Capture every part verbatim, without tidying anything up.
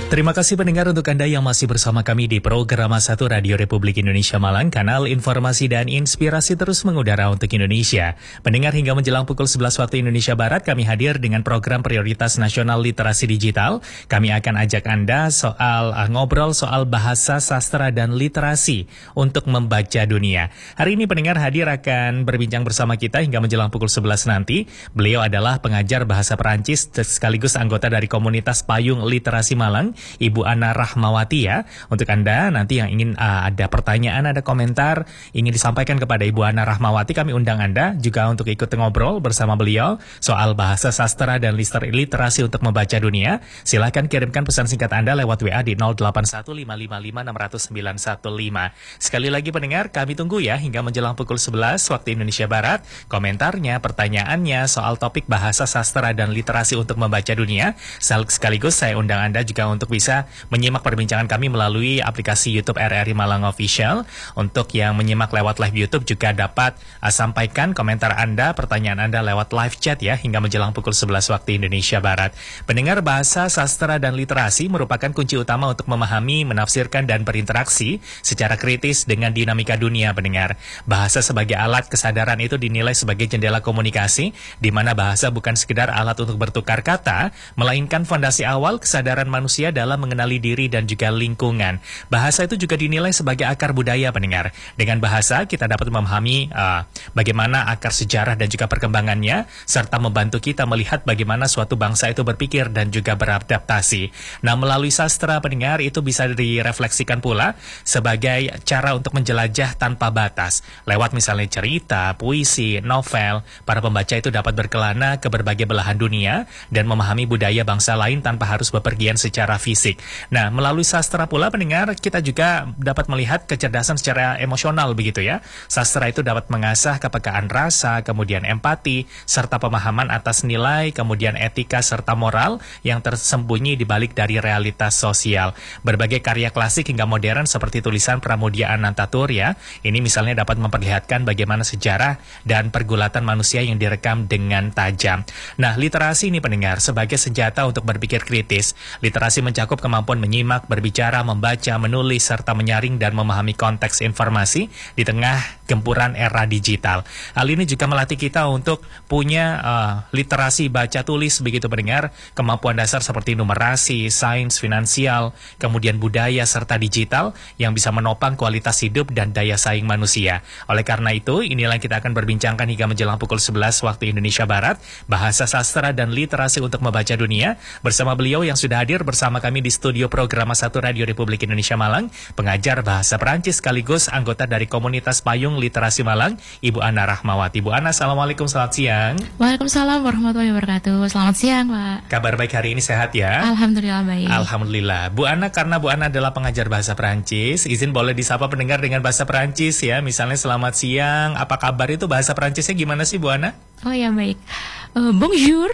Terima kasih pendengar untuk Anda yang masih bersama kami di program satu Radio Republik Indonesia Malang, kanal informasi dan inspirasi terus mengudara untuk Indonesia. Pendengar, hingga menjelang pukul sebelas waktu Indonesia Barat, kami hadir dengan program prioritas nasional literasi digital. Kami akan ajak Anda soal uh, ngobrol soal bahasa, sastra, dan literasi untuk membaca dunia. Hari ini pendengar hadir akan berbincang bersama kita hingga menjelang pukul sebelas nanti. Beliau adalah pengajar bahasa Perancis sekaligus anggota dari komunitas Payung Literasi Malang, Ibu Ana Rahmawati ya. Untuk Anda nanti yang ingin uh, ada pertanyaan, ada komentar, ingin disampaikan kepada Ibu Ana Rahmawati, kami undang Anda juga untuk ikut ngobrol bersama beliau soal bahasa, sastra, dan literasi untuk membaca dunia. Silahkan kirimkan pesan singkat Anda lewat W A di nol delapan satu lima lima lima enam nol sembilan satu lima. Sekali lagi pendengar, kami tunggu ya hingga menjelang pukul sebelas waktu Indonesia Barat. Komentarnya, pertanyaannya soal topik bahasa, sastra, dan literasi untuk membaca dunia. Sekaligus saya undang Anda juga untuk bisa menyimak perbincangan kami melalui aplikasi YouTube R R I Malang Official. Untuk yang menyimak lewat live YouTube juga dapat uh, sampaikan komentar Anda, pertanyaan Anda lewat live chat ya hingga menjelang pukul sebelas waktu Indonesia Barat. Pendengar, bahasa, sastra, dan literasi merupakan kunci utama untuk memahami, menafsirkan, dan berinteraksi secara kritis dengan dinamika dunia. Pendengar, bahasa sebagai alat kesadaran itu dinilai sebagai jendela komunikasi, di mana bahasa bukan sekedar alat untuk bertukar kata, melainkan fondasi awal kesadaran manusia dalam mengenali diri dan juga lingkungan. Bahasa itu juga dinilai sebagai akar budaya, pendengar. Dengan bahasa kita dapat memahami uh, bagaimana akar sejarah dan juga perkembangannya, serta membantu kita melihat bagaimana suatu bangsa itu berpikir dan juga beradaptasi. Nah, melalui sastra, pendengar, itu bisa direfleksikan pula sebagai cara untuk menjelajah tanpa batas. Lewat misalnya cerita, puisi, novel, para pembaca itu dapat berkelana ke berbagai belahan dunia dan memahami budaya bangsa lain tanpa harus bepergian secara fisik. Nah, melalui sastra pula pendengar, kita juga dapat melihat kecerdasan secara emosional begitu ya. Sastra itu dapat mengasah kepekaan rasa, kemudian empati, serta pemahaman atas nilai, kemudian etika serta moral yang tersembunyi di balik dari realitas sosial. Berbagai karya klasik hingga modern seperti tulisan Pramudia Anantatur ya, ini misalnya dapat memperlihatkan bagaimana sejarah dan pergulatan manusia yang direkam dengan tajam. Nah, literasi ini pendengar sebagai senjata untuk berpikir kritis. Literasi mencakup kemampuan menyimak, berbicara, membaca, menulis, serta menyaring dan memahami konteks informasi di tengah gempuran era digital. Hal ini juga melatih kita untuk punya uh, literasi baca tulis begitu pendengar, kemampuan dasar seperti numerasi, sains, finansial, kemudian budaya, serta digital yang bisa menopang kualitas hidup dan daya saing manusia. Oleh karena itu, inilah yang kita akan berbincangkan hingga menjelang pukul sebelas waktu Indonesia Barat, bahasa, sastra, dan literasi untuk membaca dunia, bersama beliau yang sudah hadir bersama kami di studio program satu Radio Republik Indonesia Malang, pengajar bahasa Perancis sekaligus anggota dari komunitas Payung Literasi Malang, Ibu Ana Rahmawati. Bu Ana, Assalamualaikum, selamat siang. Waalaikumsalam warahmatullahi wabarakatuh. Selamat siang, Pak. Kabar baik hari ini, sehat ya? Alhamdulillah baik. Alhamdulillah. Bu Ana, karena Bu Ana adalah pengajar bahasa Perancis, izin boleh disapa pendengar dengan bahasa Perancis ya. Misalnya selamat siang, apa kabar itu bahasa Perancisnya gimana sih Bu Ana? Oh ya baik. Uh, bonjour.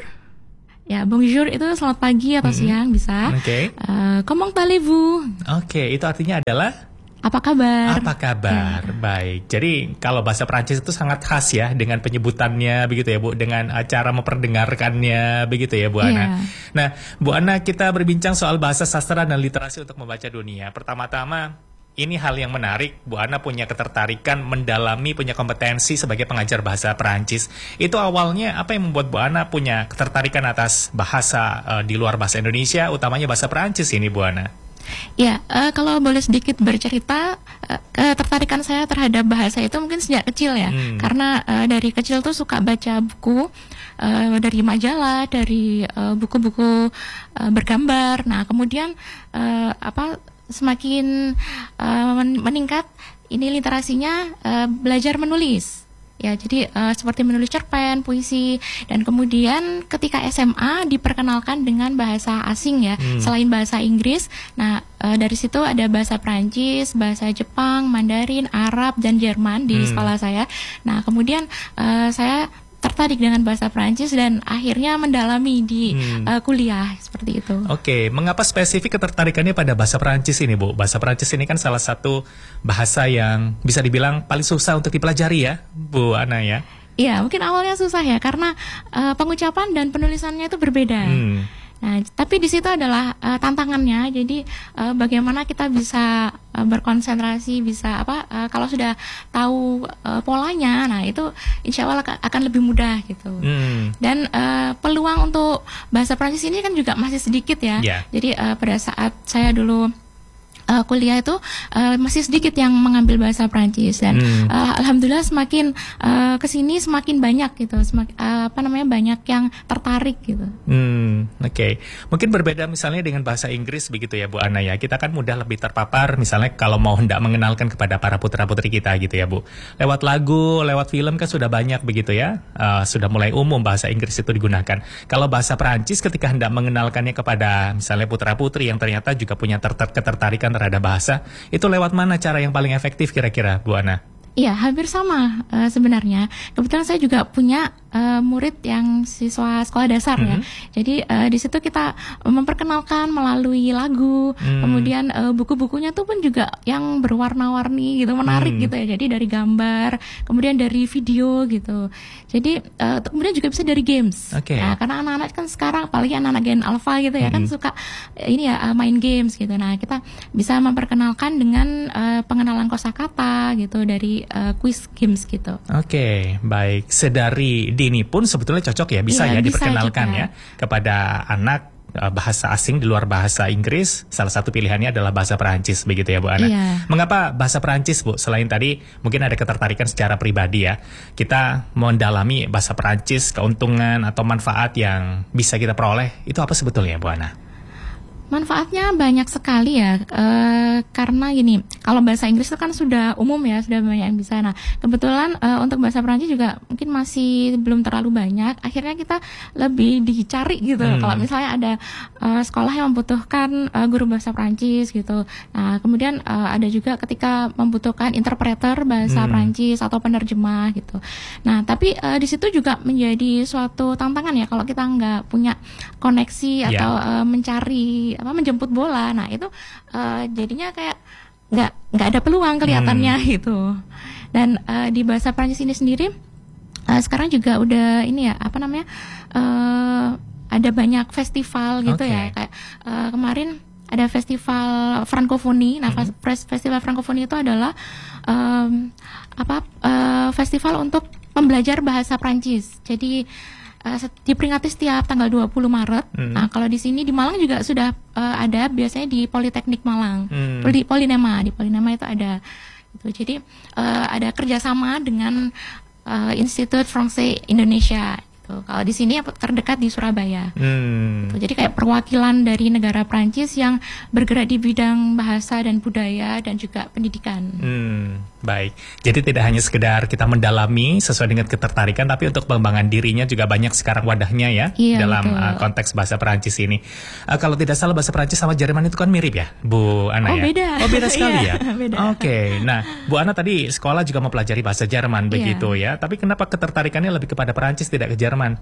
Ya, bonjour itu selamat pagi atau mm-hmm. siang bisa. Oke. Okay. Uh, comment allez-vous? Oke, okay, itu artinya adalah apa kabar? Apa kabar? Ya. Baik. Jadi kalau bahasa Perancis itu sangat khas ya dengan penyebutannya begitu ya Bu, dengan cara memperdengarkannya begitu ya Bu Ana. Ya. Nah, Bu Ana, kita berbincang soal bahasa, sastra, dan literasi untuk membaca dunia. Pertama-tama, ini hal yang menarik, Bu Ana punya ketertarikan mendalami, punya kompetensi sebagai pengajar bahasa Perancis. Itu awalnya apa yang membuat Bu Ana punya ketertarikan atas bahasa uh, di luar bahasa Indonesia, utamanya bahasa Perancis ini Bu Ana? Ya, uh, kalau boleh sedikit bercerita, uh, ketertarikan saya terhadap bahasa itu mungkin sejak kecil ya. Hmm. Karena uh, dari kecil tuh suka baca buku, uh, dari majalah, dari uh, buku-buku uh, bergambar. Nah, kemudian uh, apa semakin uh, meningkat ini literasinya, uh, belajar menulis. Ya, jadi uh, seperti menulis cerpen, puisi, dan kemudian ketika S M A diperkenalkan dengan bahasa asing ya, hmm. selain bahasa Inggris. Nah, uh, dari situ ada bahasa Prancis, bahasa Jepang, Mandarin, Arab, dan Jerman di hmm. sekolah saya. Nah, kemudian uh, saya tertarik dengan bahasa Prancis dan akhirnya mendalami di hmm. uh, kuliah seperti itu. Oke, okay. Mengapa spesifik ketertarikannya pada bahasa Prancis ini, Bu? Bahasa Prancis ini kan salah satu bahasa yang bisa dibilang paling susah untuk dipelajari ya, Bu Ana ya? Iya, mungkin awalnya susah ya karena uh, pengucapan dan penulisannya itu berbeda. Hmm. Nah, tapi di situ adalah uh, tantangannya. Jadi uh, bagaimana kita bisa uh, berkonsentrasi, bisa apa? Uh, kalau sudah tahu uh, polanya, nah itu insya Allah akan lebih mudah gitu. Hmm. Dan uh, peluang untuk bahasa Prancis ini kan juga masih sedikit ya. Yeah. Jadi uh, pada saat saya dulu Uh, kuliah itu uh, masih sedikit yang mengambil bahasa Prancis dan hmm. uh, alhamdulillah semakin uh, kesini semakin banyak gitu, semakin uh, apa namanya banyak yang tertarik gitu. Hmm, oke. Okay. Mungkin berbeda misalnya dengan bahasa Inggris begitu ya Bu Ana ya. Kita kan mudah lebih terpapar misalnya kalau mau hendak mengenalkan kepada para putra putri kita gitu ya Bu. Lewat lagu, lewat film kan sudah banyak begitu ya. Uh, sudah mulai umum bahasa Inggris itu digunakan. Kalau bahasa Prancis ketika hendak mengenalkannya kepada misalnya putra putri yang ternyata juga punya ter- ketertarikan terhadap bahasa, itu lewat mana cara yang paling efektif kira-kira Bu Ana? Iya, hampir sama uh, sebenarnya. Kebetulan saya juga punya uh, murid yang siswa sekolah dasar mm-hmm. ya. Jadi uh, di situ kita memperkenalkan melalui lagu, mm. kemudian uh, buku-bukunya tuh pun juga yang berwarna-warni gitu, menarik mm. gitu ya. Jadi dari gambar, kemudian dari video gitu. Jadi uh, kemudian juga bisa dari games. Okay. Nah, karena anak-anak kan sekarang, apalagi anak-anak Gen Alpha gitu ya, mm-hmm. kan suka ini ya uh, main games gitu. Nah, kita bisa memperkenalkan dengan uh, pengenalan kosakata gitu dari Uh, quiz games gitu. Oke, okay, baik. Sedari dini pun sebetulnya cocok ya, bisa ya, ya bisa diperkenalkan juga ya kepada anak uh, bahasa asing di luar bahasa Inggris. Salah satu pilihannya adalah bahasa Perancis begitu ya Bu Ana. Iya. Mengapa bahasa Perancis Bu? Selain tadi mungkin ada ketertarikan secara pribadi ya. Kita mendalami bahasa Perancis, keuntungan atau manfaat yang bisa kita peroleh, itu apa sebetulnya Bu Ana? Manfaatnya banyak sekali ya, e, karena gini, kalau bahasa Inggris itu kan sudah umum ya, sudah banyak yang bisa. Nah, kebetulan e, untuk bahasa Perancis juga mungkin masih belum terlalu banyak. Akhirnya kita lebih dicari gitu. Hmm. Kalau misalnya ada e, sekolah yang membutuhkan e, guru bahasa Perancis gitu. Nah, kemudian e, ada juga ketika membutuhkan interpreter bahasa hmm. Perancis atau penerjemah gitu. Nah, tapi e, di situ juga menjadi suatu tantangan ya kalau kita nggak punya koneksi atau yeah. e, mencari apa menjemput bola. Nah itu uh, jadinya kayak nggak nggak ada peluang kelihatannya hmm. gitu. Dan uh, di bahasa Prancis ini sendiri uh, sekarang juga udah ini ya apa namanya uh, ada banyak festival gitu okay. ya kayak uh, kemarin ada festival Frankofoni. Nah hmm. festival Frankofoni itu adalah um, apa uh, festival untuk membelajar bahasa Prancis. Jadi Uh, diperingati setiap tanggal dua puluh Maret. Hmm. Nah, kalau di sini di Malang juga sudah uh, ada biasanya di Politeknik Malang. Hmm. Poli, Polinema, di Polinema itu ada gitu. Jadi uh, ada kerjasama dengan uh, Institut Français Indonesia. Gitu. Kalau di sini terdekat di Surabaya. Hmm. Gitu. Jadi kayak perwakilan dari negara Prancis yang bergerak di bidang bahasa dan budaya dan juga pendidikan. Hmm. Baik, jadi tidak hanya sekedar kita mendalami sesuai dengan ketertarikan, tapi untuk pengembangan dirinya juga banyak sekarang wadahnya ya iya, dalam uh, konteks bahasa Perancis ini. Uh, kalau tidak salah bahasa Perancis sama Jerman itu kan mirip ya, Bu Ana oh, ya? Beda. Oh beda sekali ya? Beda. Oke, okay. Nah Bu Ana tadi sekolah juga mempelajari bahasa Jerman begitu ya, tapi kenapa ketertarikannya lebih kepada Perancis tidak ke Jerman?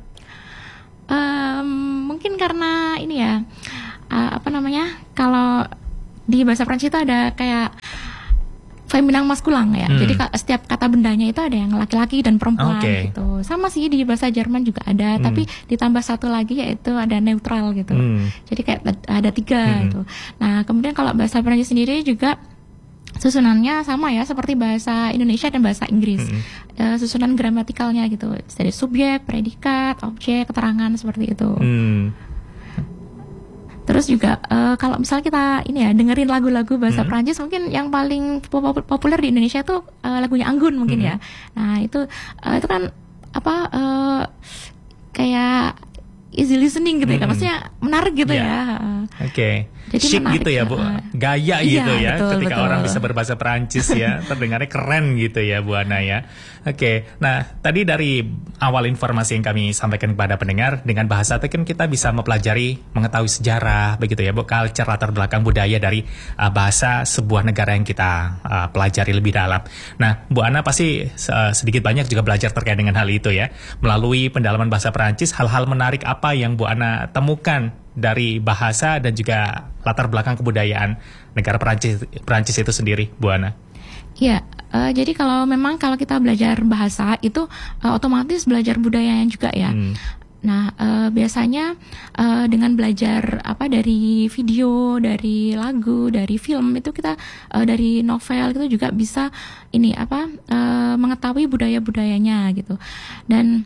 Um, mungkin karena ini ya, uh, apa namanya, kalau di bahasa Perancis itu ada kayak feminan maskulang ya. Hmm. Jadi setiap kata bendanya itu ada yang laki-laki dan perempuan okay. gitu. Sama sih di bahasa Jerman juga ada, hmm. tapi ditambah satu lagi yaitu ada neutral gitu. Hmm. Jadi kayak ada tiga hmm. gitu. Nah, kemudian kalau bahasa Perancis sendiri juga susunannya sama ya seperti bahasa Indonesia dan bahasa Inggris. Hmm. E, susunan gramatikalnya gitu. Dari subjek, predikat, objek, keterangan seperti itu. Hmm. Terus juga uh, kalau misalnya kita ini ya dengerin lagu-lagu bahasa hmm. Prancis, mungkin yang paling populer di Indonesia tuh uh, lagunya Anggun mungkin hmm. ya. Nah itu uh, itu kan apa uh, kayak easy listening gitu ya, hmm. maksudnya menarik gitu yeah. ya. Oke. Okay. Jadi chic menarik, gitu ya Bu, gaya gitu iya, ya, betul, ketika betul. orang bisa berbahasa Perancis ya, terdengarnya keren gitu ya Bu Ana ya. Oke, okay. Nah tadi dari awal informasi yang kami sampaikan kepada pendengar, dengan bahasa itu kan kita bisa mempelajari, mengetahui sejarah begitu ya Bu, culture, latar belakang budaya dari uh, bahasa sebuah negara yang kita uh, pelajari lebih dalam. Nah Bu Ana pasti uh, sedikit banyak juga belajar terkait dengan hal itu ya, melalui pendalaman bahasa Perancis, hal-hal menarik apa yang Bu Ana temukan dari bahasa dan juga latar belakang kebudayaan negara Perancis, Perancis itu sendiri, Bu Ana? Ya, uh, jadi kalau memang kalau kita belajar bahasa itu uh, otomatis belajar budayanya juga ya. Hmm. Nah, uh, biasanya uh, dengan belajar apa dari video, dari lagu, dari film itu kita uh, dari novel itu juga bisa ini apa uh, mengetahui budaya-budayanya gitu. Dan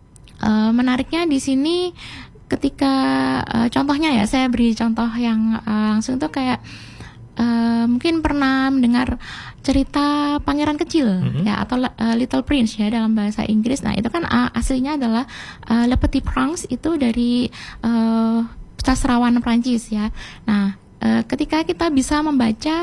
uh, menariknya di sini ketika uh, contohnya ya, saya beri contoh yang uh, langsung tuh kayak Uh, mungkin pernah mendengar cerita Pangeran Kecil mm-hmm. ya atau uh, Little Prince ya dalam bahasa Inggris. Nah itu kan uh, aslinya adalah uh, Le Petit Prince, itu dari uh, sastrawan Prancis ya. Nah uh, ketika kita bisa membaca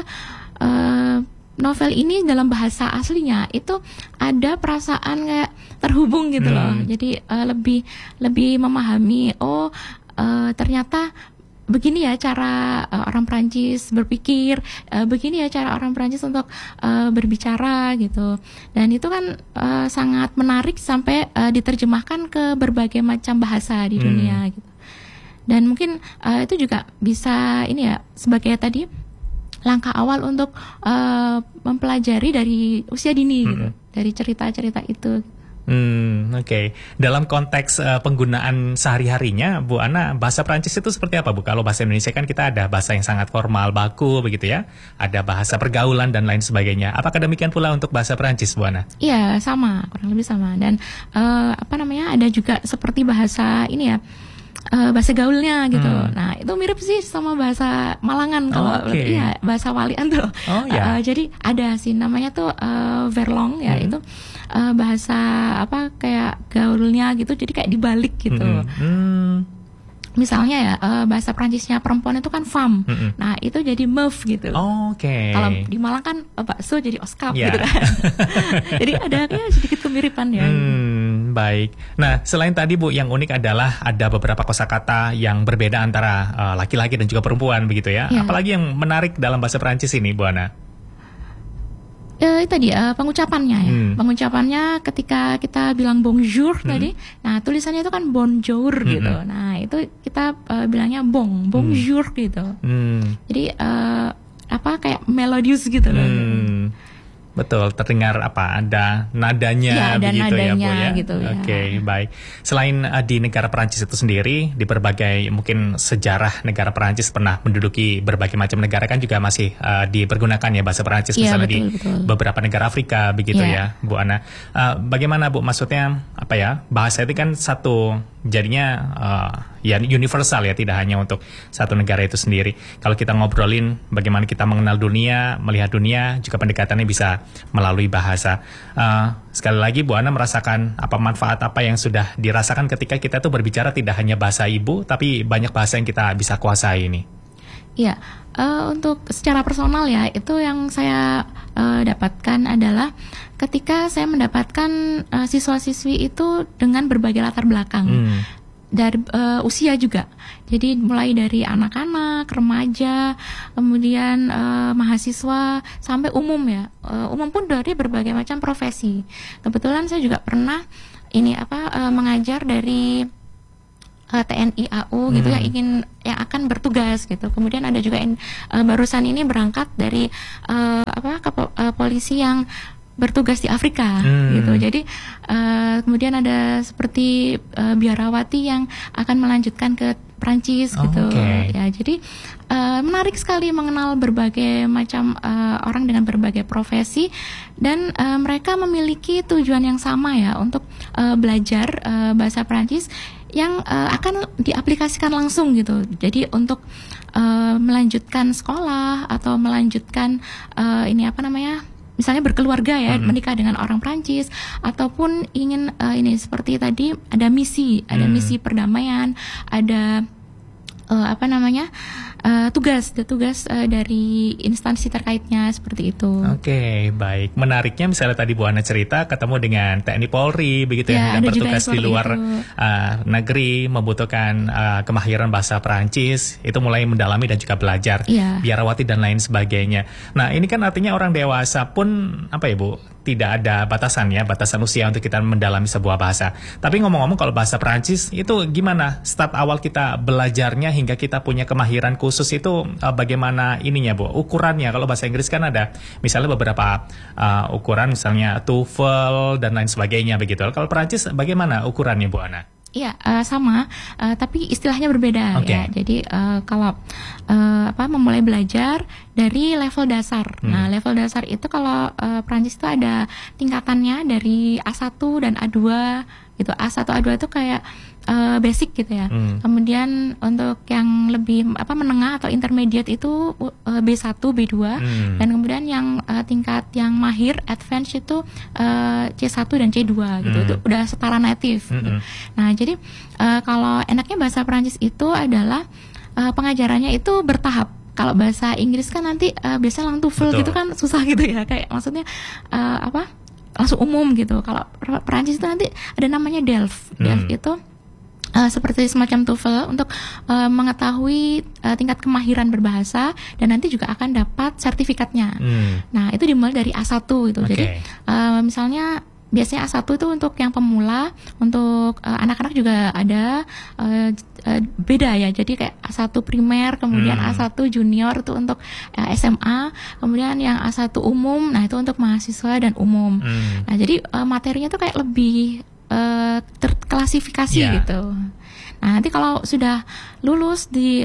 uh, novel ini dalam bahasa aslinya, itu ada perasaan kayak terhubung gitu mm. loh. Jadi uh, lebih lebih memahami, oh uh, ternyata begini ya cara uh, orang Prancis berpikir, uh, begini ya cara orang Prancis untuk uh, berbicara gitu. Dan itu kan uh, sangat menarik sampai uh, diterjemahkan ke berbagai macam bahasa di dunia hmm. gitu. Dan mungkin uh, itu juga bisa ini ya sebagai tadi langkah awal untuk uh, mempelajari dari usia dini hmm. gitu, dari cerita-cerita itu. Hmm, oke. Okay. Dalam konteks uh, penggunaan sehari-harinya, Bu Ana, bahasa Prancis itu seperti apa, Bu? Kalau bahasa Indonesia kan kita ada bahasa yang sangat formal, baku, begitu ya. Ada bahasa pergaulan dan lain sebagainya. Apakah demikian pula untuk bahasa Prancis, Bu Ana? Iya, sama, kurang lebih sama. Dan uh, apa namanya? Ada juga seperti bahasa ini ya. Uh, bahasa gaulnya gitu. Hmm. Nah, itu mirip sih sama bahasa Malangan kalau oh, okay. iya, bahasa Walian tuh. Oh, yeah. uh, jadi ada sih namanya tuh uh, verlong ya, hmm. itu uh, bahasa apa kayak gaulnya gitu. Jadi kayak dibalik gitu. Hmm. Hmm. Misalnya ya uh, bahasa Prancisnya perempuan itu kan femme. Hmm. Nah, itu jadi meuf gitu. Oh, oke. Okay. Kalau di Malang kan uh, bakso jadi oskap yeah. gitu kan. Jadi ada kayak sedikit kemiripan ya. Hmm, baik. Nah, selain tadi Bu, yang unik adalah ada beberapa kosakata yang berbeda antara uh, laki-laki dan juga perempuan begitu ya. Yeah. Apalagi yang menarik dalam bahasa Prancis ini, Bu Ana? Uh, tadi uh, pengucapannya ya, hmm. pengucapannya ketika kita bilang bonjour hmm. tadi, nah tulisannya itu kan bonjour hmm. gitu, nah itu kita uh, bilangnya bong, bonjour hmm. gitu, hmm. jadi uh, apa kayak melodius gitu loh. Hmm. Betul, terdengar apa ada nadanya ya, ada begitu nadanya, ya Bu ya. Gitu, Oke, okay, ya. baik. Selain uh, di negara Perancis itu sendiri, di berbagai mungkin sejarah negara Perancis pernah menduduki berbagai macam negara kan juga masih uh, dipergunakan ya bahasa Perancis ya, misalnya betul, di betul. beberapa negara Afrika begitu ya, ya Bu Ana. Uh, bagaimana Bu, maksudnya apa ya? Bahasa itu kan satu jadinya uh, ya universal ya, tidak hanya untuk satu negara itu sendiri. Kalau kita ngobrolin bagaimana kita mengenal dunia, melihat dunia, juga pendekatannya bisa melalui bahasa. Uh, sekali lagi Bu Ana merasakan apa manfaat apa yang sudah dirasakan ketika kita tuh berbicara tidak hanya bahasa ibu, tapi banyak bahasa yang kita bisa kuasai ini. Iya, uh, untuk secara personal ya, itu yang saya uh, dapatkan adalah ketika saya mendapatkan uh, siswa-siswi itu dengan berbagai latar belakang. Hmm. Dari uh, usia juga, jadi mulai dari anak-anak, remaja, kemudian uh, mahasiswa sampai umum ya, uh, umum pun dari berbagai macam profesi. Kebetulan saya juga pernah ini apa uh, mengajar dari uh, T N I A U gitu hmm. yang ingin yang akan bertugas gitu. Kemudian ada juga in, uh, barusan ini berangkat dari uh, apa kepo, uh, polisi yang bertugas di Afrika hmm. gitu. Jadi uh, kemudian ada seperti uh, biarawati yang akan melanjutkan ke Prancis oh, gitu. Okay. Ya, jadi uh, menarik sekali mengenal berbagai macam uh, orang dengan berbagai profesi, dan uh, mereka memiliki tujuan yang sama ya untuk uh, belajar uh, bahasa Prancis yang uh, akan diaplikasikan langsung gitu. Jadi untuk uh, melanjutkan sekolah atau melanjutkan uh, ini apa namanya? misalnya berkeluarga ya, mm-hmm. menikah dengan orang Prancis, ataupun ingin uh, ini seperti tadi ada misi, ada mm. misi perdamaian, ada uh, apa namanya uh, tugas, tugas uh, dari instansi terkaitnya seperti itu. Oke, okay, baik. Menariknya misalnya tadi Bu Ana cerita ketemu dengan T N I Polri, begitu ya, yang bertugas di luar uh, negeri, membutuhkan uh, kemahiran bahasa Perancis, itu mulai mendalami dan juga belajar, ya. biarawati dan lain sebagainya. Nah, ini kan artinya orang dewasa pun apa ya Bu? Tidak ada batasan ya, batasan usia untuk kita mendalami sebuah bahasa. Tapi ngomong-ngomong kalau bahasa Perancis itu gimana start awal kita belajarnya hingga kita punya kemahiran khusus itu uh, bagaimana ininya Bu? Ukurannya kalau bahasa Inggris kan ada misalnya beberapa uh, ukuran misalnya TOEFL dan lain sebagainya begitu. Kalau Perancis bagaimana ukurannya Bu Ana? Iya, uh, sama, uh, tapi istilahnya berbeda okay. ya. Jadi uh, kalau uh, apa memulai belajar dari level dasar. Hmm. Nah, level dasar itu kalau uh, Perancis itu ada tingkatannya dari A satu dan A dua gitu. A satu A dua itu kayak uh, basic gitu ya. Hmm. Kemudian untuk yang lebih apa menengah atau intermediate itu uh, B satu, B dua, hmm. dan kemudian yang uh, tingkat yang mahir advance itu uh, C satu dan C dua gitu. Hmm. Itu udah setara native. Hmm. Gitu. Nah, jadi uh, kalau enaknya bahasa Perancis itu adalah uh, pengajarannya itu bertahap. Kalau bahasa Inggris kan nanti uh, biasanya langsung full gitu kan susah gitu ya. Kayak maksudnya uh, apa? langsung umum gitu. Kalau Perancis itu nanti ada namanya D E L F. Hmm. D E L F itu uh, seperti semacam TOEFL untuk uh, mengetahui uh, tingkat kemahiran berbahasa dan nanti juga akan dapat sertifikatnya. Hmm. Nah, itu dimulai dari A satu itu. Okay. Jadi uh, misalnya biasanya A satu itu untuk yang pemula, untuk uh, anak-anak juga ada uh, uh, beda ya. Jadi kayak A satu primer, kemudian hmm. A satu junior itu untuk uh, S M A, kemudian yang A satu umum, nah itu untuk mahasiswa dan umum. Hmm. Nah, jadi uh, materinya tuh kayak lebih uh, terklasifikasi yeah. gitu. Nah, nanti kalau sudah lulus di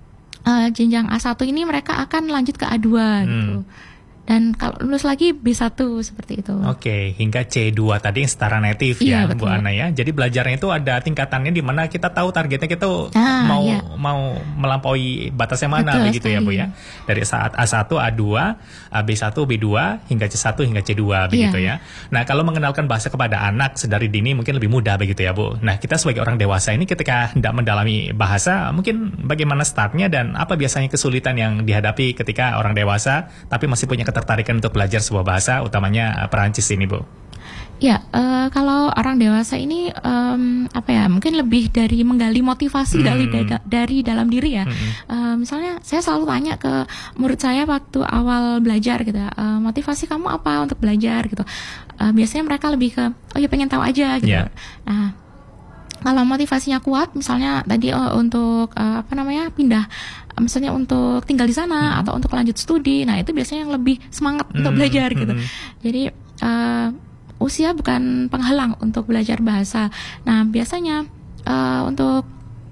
uh, jenjang A satu ini mereka akan lanjut ke A dua hmm. gitu. Dan kalau lulus lagi B satu seperti itu. Oke, okay, hingga C dua tadi yang setara native iya, ya, betul. Bu Ana ya. Jadi belajarnya itu ada tingkatannya di mana kita tahu targetnya kita ah, mau iya. mau melampaui batasnya mana betul, begitu sekali. Ya Bu ya. Dari saat A satu, A dua, B satu, B dua hingga C satu hingga C dua begitu iya. ya. Nah, kalau mengenalkan bahasa kepada anak sedari dini mungkin lebih mudah begitu ya Bu. Nah, kita sebagai orang dewasa ini ketika hendak mendalami bahasa mungkin bagaimana startnya dan apa biasanya kesulitan yang dihadapi ketika orang dewasa tapi masih punya ketertarikan untuk belajar sebuah bahasa, utamanya uh, Perancis ini, Bu? Ya, uh, kalau orang dewasa ini um, apa ya? Mungkin lebih dari menggali motivasi hmm. dari da- dari dalam diri ya. Hmm. Uh, misalnya, saya selalu tanya ke murid saya waktu awal belajar gitu. Uh, motivasi kamu apa untuk belajar gitu? Uh, biasanya mereka lebih ke, oh ya pengen tahu aja gitu. Yeah. Nah, kalau motivasinya kuat, misalnya tadi uh, untuk uh, apa namanya pindah, uh, misalnya untuk tinggal di sana hmm. atau untuk lanjut studi, nah itu biasanya yang lebih semangat hmm. untuk belajar gitu. Hmm. Jadi uh, usia bukan penghalang untuk belajar bahasa. Nah biasanya uh, untuk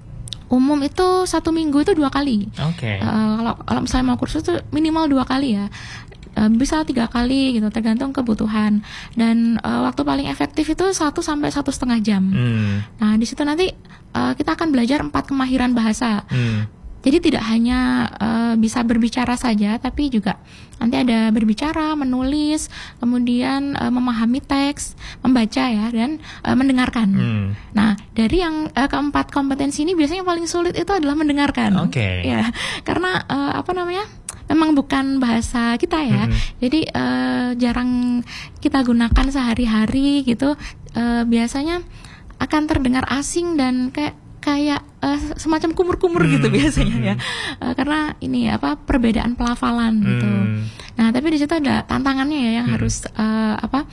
umum itu satu minggu itu dua kali. Oke. Okay. Uh, kalau kalau misalnya mau kursus itu minimal dua kali ya. Bisa tiga kali gitu tergantung kebutuhan dan uh, waktu paling efektif itu satu sampai satu setengah jam. Hmm. Nah di situ nanti uh, kita akan belajar empat kemahiran bahasa. Hmm. Jadi tidak hanya uh, bisa berbicara saja, tapi juga nanti ada berbicara, menulis, kemudian uh, memahami teks, membaca ya dan uh, mendengarkan. Hmm. Nah dari yang uh, keempat kompetensi ini biasanya paling sulit itu adalah mendengarkan. Oke. Okay. Ya karena uh, apa namanya? Memang bukan bahasa kita ya, mm-hmm. jadi uh, jarang kita gunakan sehari-hari gitu. Uh, biasanya akan terdengar asing dan kayak kayak uh, semacam kumur-kumur mm-hmm. gitu biasanya ya, uh, karena ini apa perbedaan pelafalan gitu. Mm-hmm. Nah tapi di situ ada tantangannya ya yang mm-hmm. harus uh, apa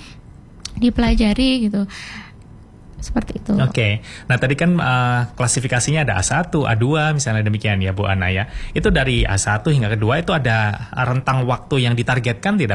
dipelajari gitu. Seperti itu. Oke, okay. Nah tadi kan uh, klasifikasinya ada A satu, A dua misalnya demikian ya Bu Ana ya. Itu dari A satu hingga kedua itu ada rentang waktu yang ditargetkan tidak